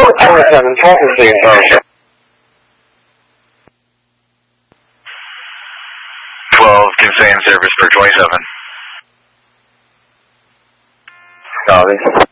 27, traffic signal. 12, give same service for 27. Copy.